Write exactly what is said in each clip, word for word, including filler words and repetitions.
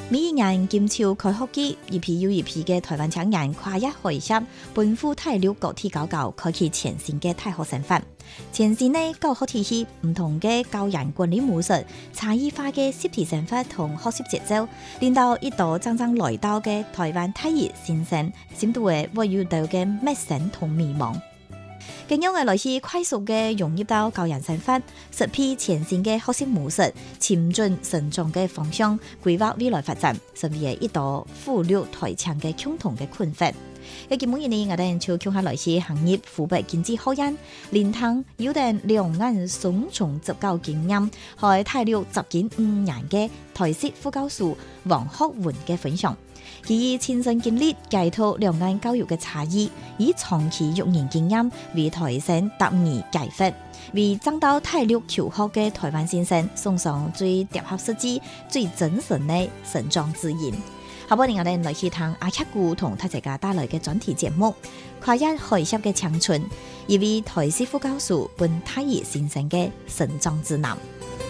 每一年金秋開學季，一批又一批嘅台灣青年跨越海峽，奔赴大陸國體高校，開啟全新嘅大學生活。全新嘅教學體系，唔同嘅教研管理模式，差異化嘅實體生活同學習節奏，令到一度真正來到嘅台灣大一新生，深度嘅會遇到嘅陌生同迷茫。咁樣嘅來自快速嘅融入到教研生活，實批全新嘅學習模式，潛進成長嘅方向，規劃未來發展，成為一道富裕台青嘅共同嘅困惑。嘅節目入面，我哋就講下來自行業湖北經濟學院連同有定兩岸雙重執教經驗，喺大陸執教五年嘅台師副教授黃學文嘅分享。佢以親身經歷解讀兩岸教育嘅差異，以長期育兒經驗為台生答疑解惑，為爭到大陸求學嘅台灣先生送上最貼合實際、最真實嘅成長指引。下半年我哋來去聽阿克姑同大家帶來嘅專題節目，跨越海峽嘅青春，一位台師副教授本大一先生嘅成長指南。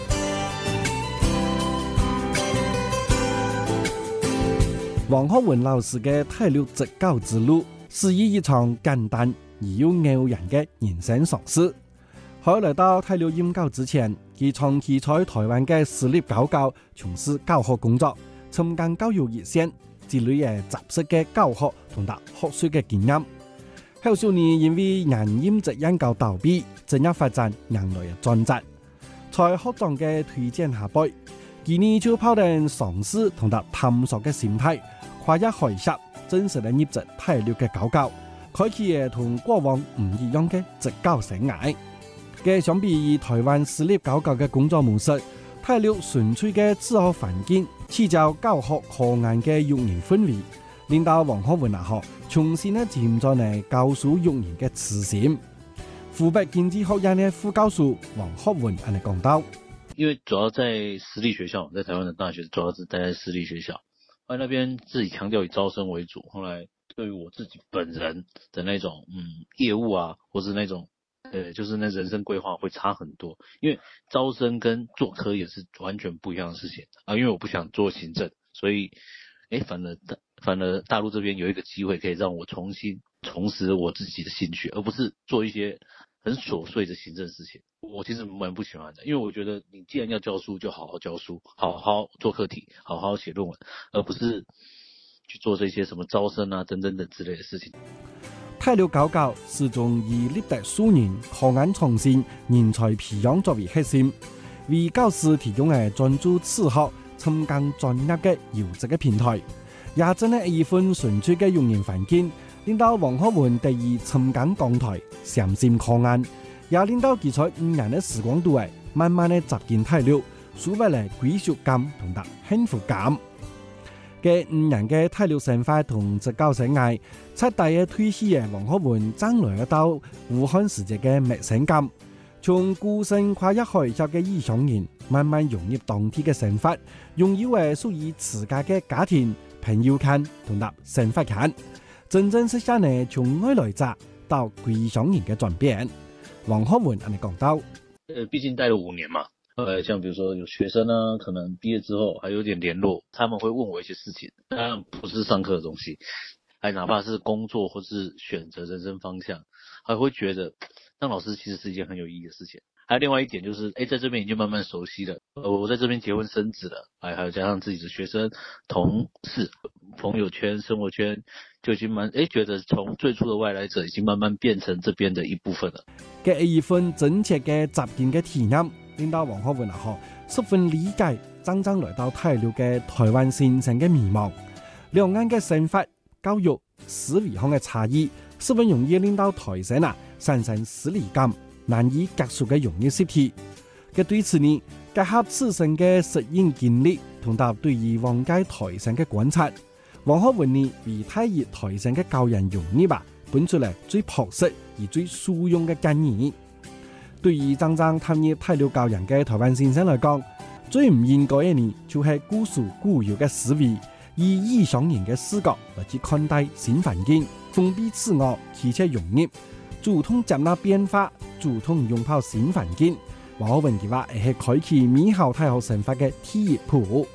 黃學文老師嘅大陸執教之路，是以一場簡單而又傲人嘅人生嘗試。喺來到大陸任教之前，佢長期在台灣嘅私立高校從事教學工作。參加教育熱線，積累嘅扎實嘅教學同埋學術嘅經驗。後數年因為研研職研究倒閉，職業發展迎來嘅轉折。在學長嘅推薦下輩，今年就抱定嘗試同埋探索嘅心態，跨越海峽，真實嘅入職大陸嘅高校，開啟嘅同過往唔一樣嘅執教生涯。嘅相比於台灣私立高校嘅工作模式，大陸純粹嘅自學環境，持教教學科研嘅育兒氛圍，令到黃學文大學重新咧潛在嚟教書育兒嘅磁性。湖北經濟學院嘅副教授黃學文咁嚟講到， 因為主要在私立學校，在台灣的大學主要是待在私立學校，後來那邊自己強調以招生為主，後來對於我自己本人的那種嗯業務啊，或是那種。呃，就是那人生規劃會差很多，因為招生跟做科也是完全不一樣的事情啊。因為我不想做行政，所以，誒，反而反而大陸這邊有一個機會可以讓我重新重拾我自己的興趣，而不是做一些很瑣碎的行政事情。我其實蠻不喜歡的，因為我覺得你既然要教書，就好好教書，好好做課題，好好寫論文，而不是去做這些什麼招生啊等等等之類的事情。 大陸高校始終以立德樹人、科研創新、人才培養作為核心，為教師提供嘅專注自學、參加專業嘅優質嘅平台，也真係一份純粹嘅育兒環境，令到黃學文第二參加講台、潛心科研，也令到佢在五年嘅時光度誒，慢慢嘅習慣大陸，樹立嚟歸屬感同埋幸福感。嘅五年嘅大陸生活同執教生涯，七大嘅退休嘅黃學文爭來到武漢時節嘅陌生感，從孤身跨越海峽嘅異鄉人，慢慢融入當地嘅生活，擁有嘅屬於自家嘅家庭、朋友圈同埋生活圈，真正實現呢從外來者到歸鄉人嘅轉變。黃學文咁嚟講到， 呃，畢竟待了五年嘛。呃，像比如說有學生呢，可能畢業之後還有點聯絡，他們會問我一些事情，當然不是上課的東西，還哪怕是工作或是選擇人生方向，還會覺得當老師其實是一件很有意義的事情。還有另外一點就是，誒，在這邊已經慢慢熟悉了，呃，我在這邊結婚生子了，還還有加上自己的學生、同事、朋友圈、生活圈，就已經蠻，誒，覺得從最初的外來者已經慢慢變成這邊的一部分了。 嘅一份真切嘅習慣嘅體驗。令到黃學文大學十分理解真正來到大陸嘅台灣先生嘅迷茫，兩岸嘅生活、教育、思維上嘅差異，十分容易令到台生啊產生疏離感，難以結束嘅容易失體。嘅對此呢，結合自身嘅實驗經歷同埋對於往屆台生嘅觀察，黃學文呢為大一台生嘅教研用呢吧，本出嚟最樸實而最實用嘅建議。對於真正參與大陸教研嘅台灣先生來講，最唔應該嘅呢，就係固守固有嘅思維，以異鄉人嘅視角來去看待新環境，封閉自我，拒絕融入，主動接納變化，主動擁抱新環境。黃學文嘅話係開啟美好大學生活嘅第一步。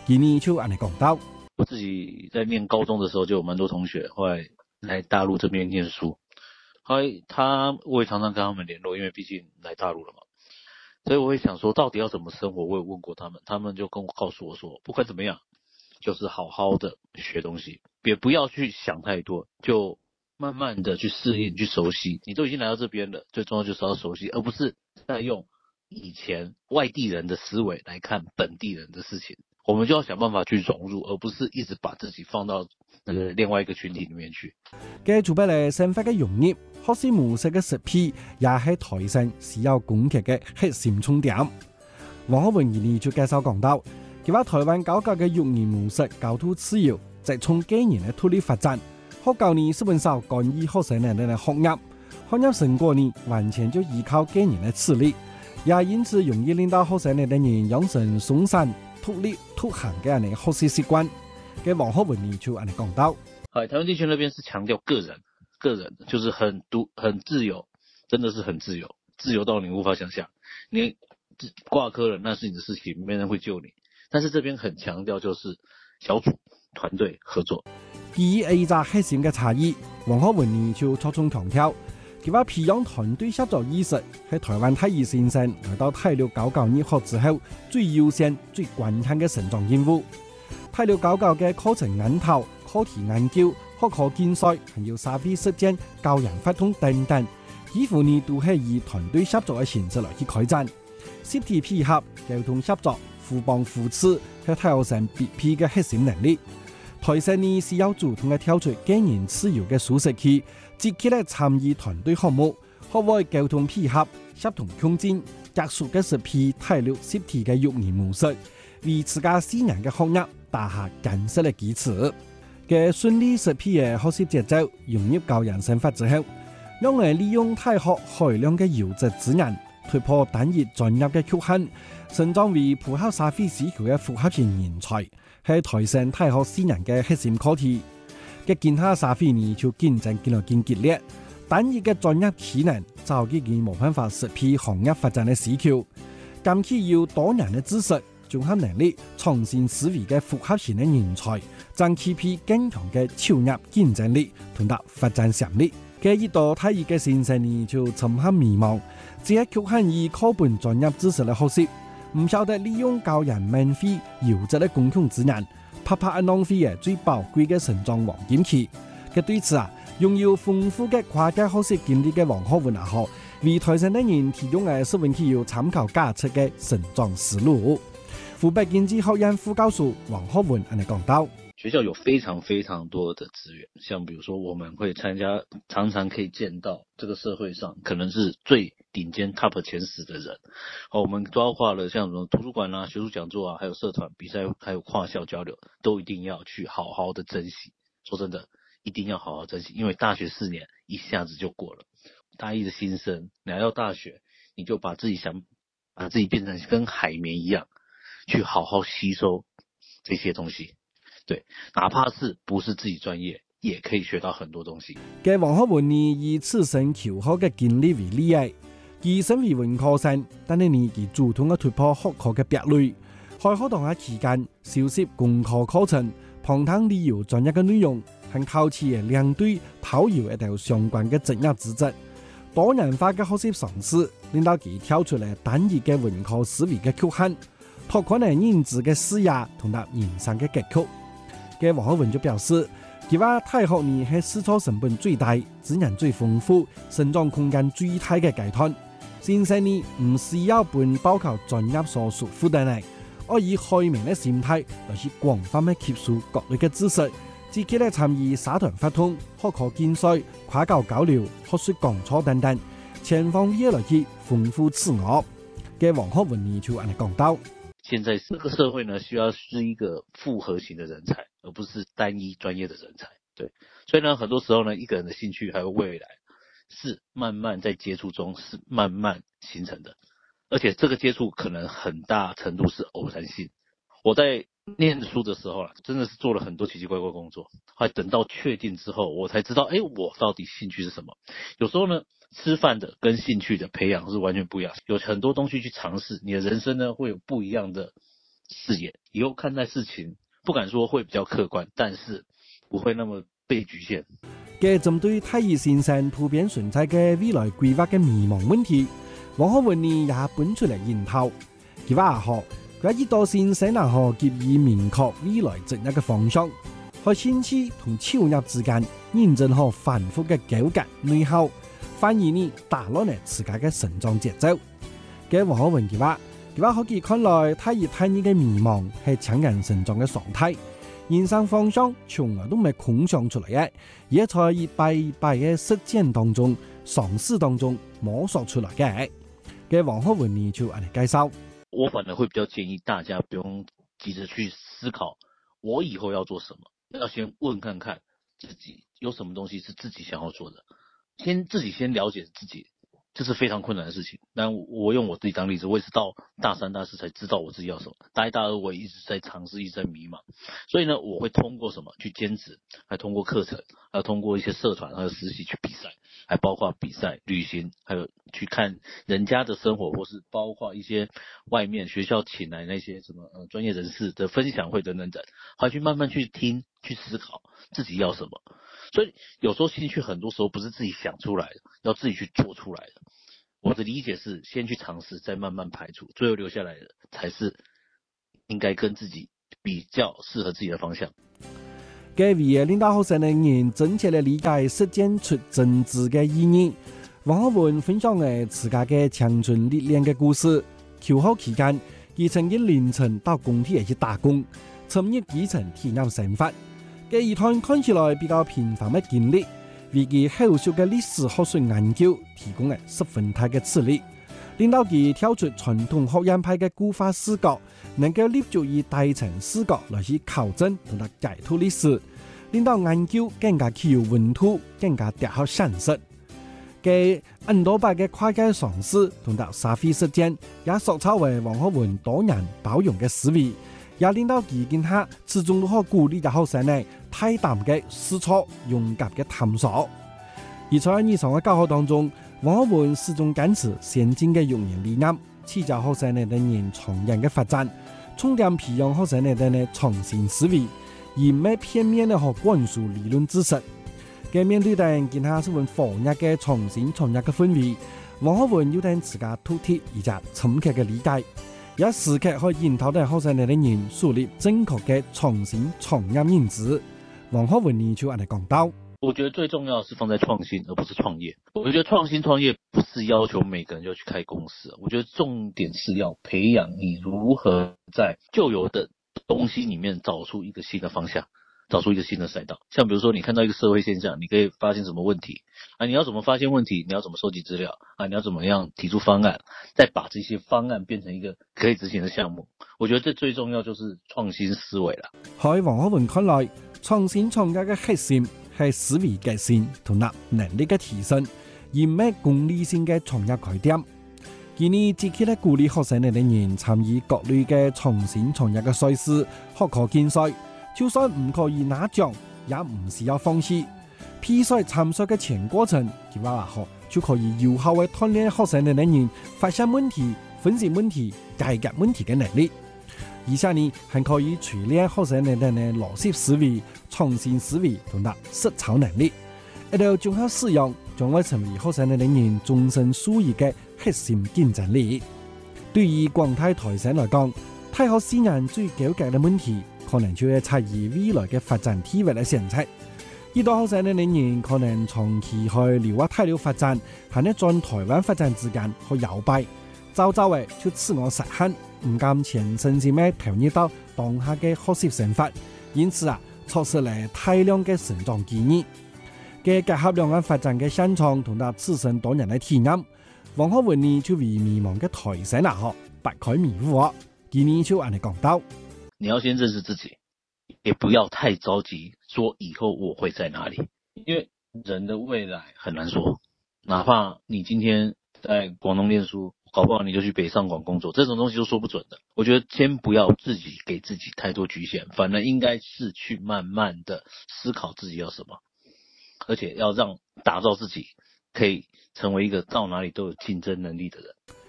今年就安尼讲到。 我自己在念高中的时候就有蛮多同学后来来大陆这边念书，后来他我也常常跟他们联络，因为毕竟来大陆了嘛，所以我会想说到底要怎么生活，我有问过他们，他们就跟我告诉我说，不管怎么样就是好好的学东西，别不要去想太多，就慢慢的去适应去熟悉，你都已经来到这边了，最重要就是要熟悉，而不是在用以前外地人的思维来看本地人的事情，我们就要想办法去融入，而不是一直把自己放到那个另外一个群体里面去。 繼續俾你生活嘅融入，學習模式嘅識別，也係台上需要攻擊嘅核心重點。黃學文二年就介紹講到，佢話台灣高教嘅育兒模式高度自由，直從幾年嘅獨立發展，學教呢基本上干預學生人嘅學業，學業成果呢完全就依靠幾年嘅自律，也因此容易令到學生人哋養成鬆散、獨立、獨行嘅人嘅學習習慣。嘅黃學文呢就安尼講到。 台灣地區那邊是強調個人，個人就是很獨、很自由，真的是很自由，自由到你無法想象。你掛科了，那是你的事情，沒人會救你。但是這邊很強調就是小組、團隊合作。 基於 A 扎核心嘅差異，黃學文呢就着重強調，佢話培養團隊合作意識係台灣大一新生來到大陸高教入學之後最優先、最關鍵嘅成長任務。大陸高教嘅課程研討、課題研究、學科競賽，還有社會實踐、教研活動等等，幾乎呢都係以團隊合作嘅形式來去開展。協調配合、溝通合作、互幫互賜係大學生必備嘅核心能力。台生呢是要主動嘅跳出個人自由嘅舒適區，積極咧參與團隊項目，學會溝通配合、協同共進，結束嘅是批大陸協調嘅育兒模式，為自家私人嘅學業打下堅實嘅基礎。嘅順利實批嘅學習節奏融入教研生活之後，讓人利用大學海量嘅優質資源，突破單一專業嘅局限，成長為符合社會需求嘅複合型人才，係台生大學四年嘅核心課題。嘅見下社會呢就競爭越來越激烈，單一嘅專業技能早已經冇辦法實批行業發展嘅需求，今期要多年嘅知識、綜合能力、創新思維嘅複合型嘅人才，爭取批更強嘅超業競爭力同埋發展潛力。嘅一道大一嘅新生呢就沉陷迷茫，只係局限於課本專業知識嘅學習，唔曉得利用教研免費優質嘅公共資源，拍拍浪費嘅最寶貴嘅成長黃金期。嘅對此啊，擁有豐富嘅跨界學習經歷嘅黃學文也好，為台生的人提供嘅十分具有參考價值嘅成長思路。湖北經濟學院副教授黃學文安尼講到。 學校有非常非常多的資源，像比如說我們會參加，常常可以見到這個社會上可能是最頂尖 top 前十的人。好，我們包括了像什麼圖書館啊、學術講座啊，還有社團比賽，還有跨校交流，都一定要去好好的珍惜。說真的，一定要好好珍惜，因為大學四年一下子就過了。大一的新生來到大學，你就把自己想把自己變成跟海綿一樣，去好好吸收這些東西。對，哪怕是不是自己專業，也可以學到很多東西。 嘅黃學文呢以此生求學嘅經歷為例啊，佢身為文科生，但係呢佢主動嘅突破學科嘅壁壘，喺學堂嘅期間，修習工科課程，旁聽理由專業嘅內容，還靠此嘅兩隊討有一條相關嘅專業資質，多元化嘅學習方式，令到佢跳出嚟單一嘅文科思維嘅局限，拓寬嚟認知嘅視野同埋人生嘅格局。嘅黃學文就表示，佢話大學呢係試錯成本最大、資源最豐富、成長空間最大嘅階段。新生呢唔需要被報考專業所束縛的呢，而以開明嘅心態來去廣泛嘅吸收各類嘅知識，積極嚟參與社團活動、學科競賽、跨校交流、學術講座等等，全方位來去豐富自我。嘅黃學文呢就安尼講到。 現在這個社會呢，需要是一個複合型的人才，而不是單一專業的人才。對，所以呢，很多時候呢，一個人的興趣還有未來，是慢慢在接觸中是慢慢形成的，而且這個接觸可能很大程度是偶然性。我在念書的時候啊，真的是做了很多奇奇怪怪工作，後來等到確定之後，我才知道，哎，我到底興趣是什麼。有時候呢，吃飯的跟興趣的培養是完全不一樣，有很多東西去嘗試，你的人生呢會有不一樣的视野，以后看待事情不敢说会比较客观，但是不会那么被局限。 嘅針對太乙先生普遍存在嘅未來規劃嘅迷茫問題，王學文呢也搬出嚟研討。佢話啊，學佢一到先生啊，學給予明確未來職業嘅方向，喺先期同超入之間，認真學反覆嘅糾結內耗，反而呢打亂嚟自家嘅成長節奏。嘅王學文佢話，佢話可以看來太乙太二嘅迷茫係強人成長嘅常態。人生方向從來都唔係空想出嚟嘅，而係在一敗一敗嘅實踐當中、嘗試當中摸索出來嘅。嘅王學文呢就嚟介紹， 我反而會比較建議大家不用急着去思考我以後要做什麼，要先問看看自己有什麼東西是自己想要做的，先自己先了解自己。這是非常困難的事情，但我用我自己當例子，我也是到大三、大四才知道我自己要什麼。大一、大二我也一直在嘗試，一直在迷茫。所以呢，我會通過什麼去兼職，還通過課程，還有通過一些社團，還有實習去比賽，還包括比賽、旅行，還有去看人家的生活，或是包括一些外面學校請來那些什麼呃專業人士的分享會等等等，還去慢慢去聽、去思考自己要什麼。所以有時候興趣很多時候不是自己想出來的，要自己去做出來的。我的理解是先去嘗試，再慢慢排除，最後留下來的才是應該跟自己比較適合自己的方向。 嘅為領導學生嘅人真切嚟理解實踐出政治嘅意義。王學文分享嘅自家嘅青春歷練嘅故事。求學期間，佢曾經凌晨到工體去打工，參與基層體驗生活。嘅一段看起來比較平凡嘅經歷，為佢後續嘅歷史學術研究提供了十分大嘅刺激，令到佢跳出傳統學院派嘅固化視角，能夠立足於大層視角來去考證同埋解讀歷史，令到研究更加具有溫度，更加貼合現實。嘅很多擺嘅跨界嘗試同埋社會實踐，也塑造為王學文多元包容嘅思維。也令到佢見下始終都好鼓勵嘅學生呢，大膽嘅試錯，勇敢嘅探索。而在日常嘅教學當中，王學文始終堅持先進嘅用人理念，指教學生呢等人長遠嘅發展，重點培養學生呢等呢創新思維，而唔係片面嘅學灌輸理論知識。嘅面對等見下十分火熱嘅創新創業嘅氛圍，王學文要等自家突貼而且深刻嘅理解。也時刻可以引導到學生哋嘅人樹立正確嘅創新創業認知。王學文呢就按嚟講到， 我覺得最重要的是放在創新，而不是創業。我覺得創新創業不是要求每個人就去開公司，我覺得重點是要培養你如何在舊有的東西裡面找出一個新的方向，找出一個新的賽道。像比如說你看到一個社會現象，你可以發現什麼問題啊？你要怎麼發現問題？你要怎麼收集資料啊？你要怎麼樣提出方案？再把這些方案變成一個可以執行的項目。我覺得這最重要就是創新思維啦。 喺王學文看來，創新創業嘅核心係思維革新同埋能力嘅提升，而唔係功利性嘅創業概念。今年積極咧鼓勵學生哋人參與各類嘅創新創業嘅賽事、學科競賽。就算唔可以拿獎，也唔需要放棄。比賽參賽嘅全過程，佢話話學就可以有效嘅鍛鍊學生嘅人發現問題、分析問題、解決問題嘅能力。而且呢，還可以錘煉學生嘅嘅邏輯思維、創新思維同埋實操能力。一度綜合使用，將會成為學生嘅人終身屬於嘅核心競爭力。對於廣大台生來講，大學四年最糾結嘅問題，可能就係差異未來嘅發展體位嘅選擇。呢度學生嘅人可能長期去留喺大陸發展，喺呢在台灣發展之間去搖擺，早早嘅就自我實現，唔敢全身心嘅投入到當下嘅學習生活，因此啊，錯失嚟大量嘅成長機遇。嘅結合兩岸發展嘅現狀同埋自身多年嘅體驗，王學文呢就為迷茫嘅台生啊學拔開迷霧，今年就按你講到。 你要先認識自己，也不要太着急說以後我會在哪裡，因為人的未來很難說。哪怕你今天在廣東念書，搞不好你就去北上廣工作，這種東西都說不準的。我覺得先不要自己給自己太多局限，反而應該是去慢慢的思考自己要什麼，而且要讓打造自己可以成為一個到哪裡都有競爭能力的人。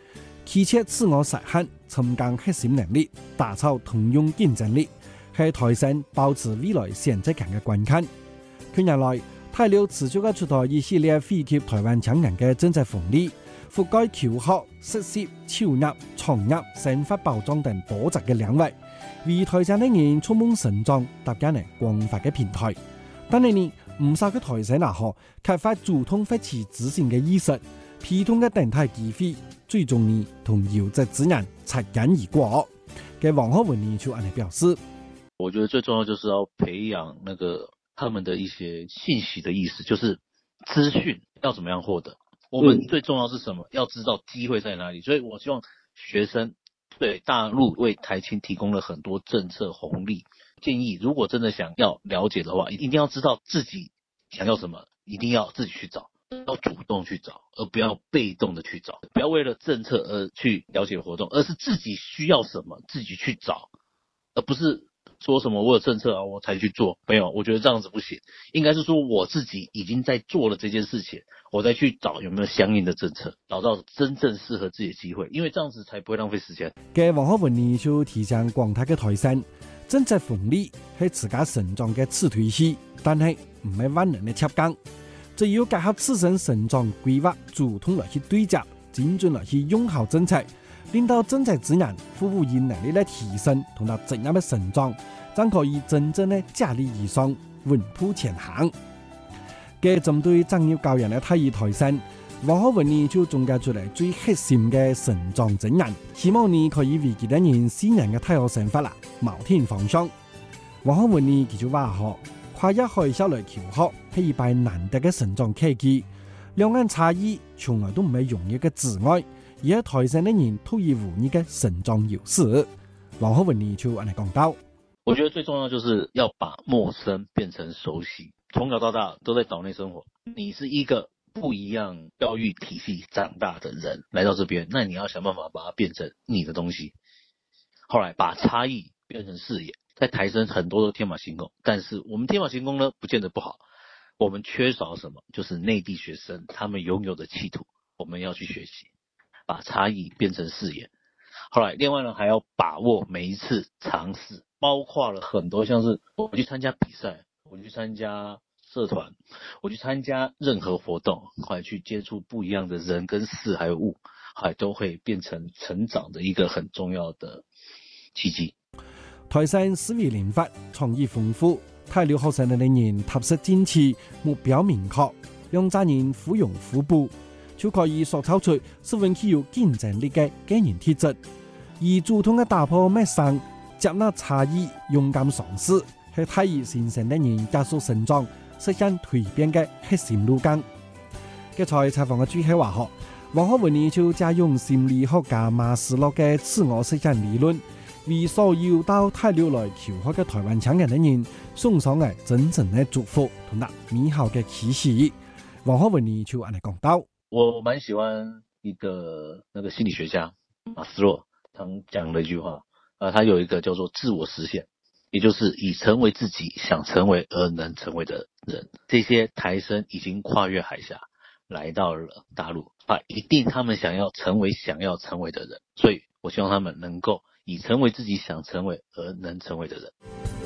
期切自我實現增強核心能力，打造通用競爭力，係台省保持未來選擇權嘅關鍵。近年來，大陸持續嘅出台一系列惠及台灣青年嘅政策紅利，覆蓋求學、實習、創業、創業、生活保障等多雜嘅領域，為台省的人觸夢成長搭建了廣泛嘅平台。但係呢，唔少嘅台省大學缺乏主動發起執行嘅意識，批通嘅動態機會，最終呢同優質資源擦肩而過。嘅王學文呢就按嚟表示， 我覺得最重要就是要培養那個他們的一些信息的意識，就是資訊要怎麼樣獲得。我們最重要是什麼？要知道機會在哪裡。所以我希望學生對大陸為台青提供了很多政策紅利。建議如果真的想要了解的話，一定要知道自己想要什麼，一定要自己去找，要主動去找，而不要被動的去找。不要為了政策而去了解活動，而是自己需要什麼自己去找，而不是說什麼我有政策啊我才去做。沒有，我覺得這樣子不行。應該是說我自己已經在做了這件事情，我再去找有沒有相應的政策，找到真正適合自己的機會，因為這樣子才不會浪費時間。 嘅王學文呢就提醒廣大嘅台生，政策紅利係自家成長嘅刺推器，但係唔係萬能嘅鐵鋼，只要結合自身成長規劃，主動來去對接，精準來去用好政策，令到政策資源服務業能力嘅提升同埋職業嘅成長，才可以真正嘅加力以上，穩步前行。嘅針對專業教育嘅體育台生，王學文呢就總結出嚟最核心嘅成長經驗，希望你可以為其他人私人嘅大學生活啦謀添方向。王學文呢佢就話學跨越海峽來求學係一擺難得嘅成長契機，兩岸差異從來都唔係容易嘅阻礙，而係台生嘅人獨一無二嘅成長優勢。王學文呢就按嚟講到， 我覺得最重要就是要把陌生變成熟悉。從小到大都在島內生活，你是一個不一樣教育體系長大的人來到這邊，那你要想辦法把它變成你的東西。後來把差異變成視野，在台生很多都天馬行空，但是我們天馬行空呢不見得不好，我們缺少什麼？就是內地學生他們擁有的企圖，我們要去學習，把差異變成視野。後來另外呢還要把握每一次嘗試，包括了很多像是我去參加比賽，我去參加社團，我去參加任何活動，後來去接觸不一樣的人跟事還有物，後來都會變成成長的一個很重要的契機。 台生思維靈活，創意豐富，大陸學生嘅人踏實堅持，目標明確，兩家人互用互補，就可以塑造出十分具有競爭力嘅個人特質。而主動嘅打破陌生，接納差異，勇敢嘗試，係大一新生嘅人加速成長，實現蛻變嘅核心路徑。嘅在採訪嘅最後話學，王學文呢就借用心理學家馬斯洛嘅自我實現理論，為所有到大陸來求學嘅台灣青年嘅人送上嘅真正嘅祝福同埋美好嘅期許。王學文呢就按嚟講到， 我蠻喜歡一個那個心理學家馬斯洛常講的一句話，啊，他有一個叫做自我實現，也就是以成為自己想成為而能成為的人。這些台生已經跨越海峽來到了大陸，啊，一定他們想要成為想要成為的人，所以我希望他們能夠以成為自己想成為而能成為的人。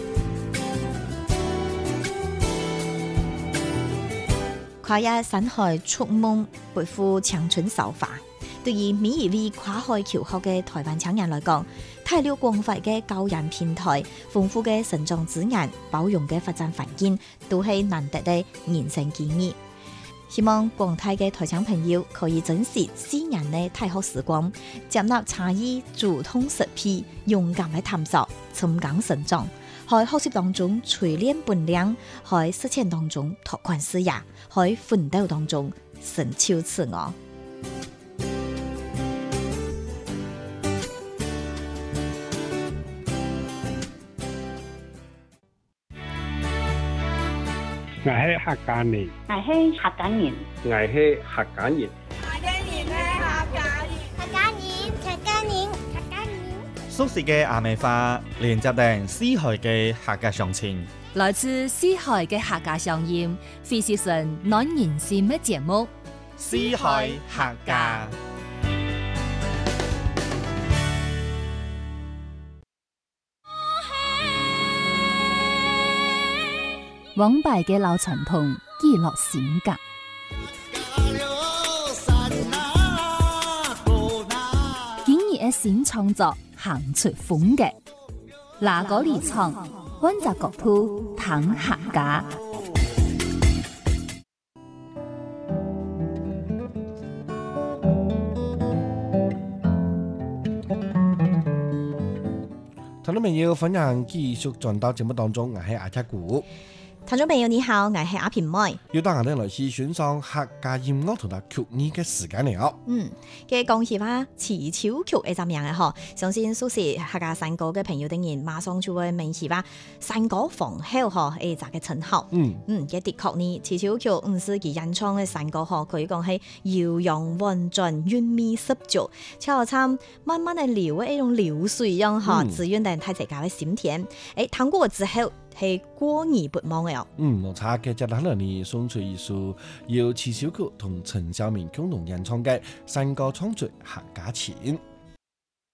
跨越山海觸夢，背負青春韶華。對於每一位跨海求學嘅台灣青年來講，大陸廣泛嘅教研平台、豐富嘅成長資源、包容嘅發展環境，都係難得嘅人生機遇。希望廣大嘅台青朋友可以珍惜四年嘅大學時光，接納差異，主動實批，勇敢嘅探索，成長成長，在學習當中錘煉本領，在實踐當中拓寬視野，在奮鬥當中成就自我。 我係客家人， 我係客家人， 我係客家人， 客家人係客家人，客家人，客家人，客家人。 熟悉嘅阿美話，連接定四海嘅客家鄉親， 來自四海嘅客家鄉音，非是純暖人心嘅節目。 四海客家。 往擺嘅老傳統記錄性格。今日嘅新創作行出風格，哪個離場，揾隻角度談客家。 聽眾朋友，歡迎繼續轉到節目當中，我係阿七古。 聽眾朋友你好，我係阿平妹。 要當我哋來試選上客家音樂同埋曲藝嘅時間了。 嗯，嘅講起話詞巧曲係怎樣嘅嗬？相信熟悉客家山歌嘅朋友定然馬上就會明起話山歌皇后嗬，係咋嘅稱號？嗯嗯，嘅的確呢，詞巧曲唔是佢演唱嘅山歌嗬，可以講係悠揚婉轉、韻味十足，就好似慢慢嘅流嘅一種流水一樣嗬，滋潤但太直教嘅心田。誒，聽過之後。係過而不忘嘅哦。嗯， 我查嘅接落嚟呢，送出一首由詞巧曲同陳小明共同演唱嘅山歌創作客家情。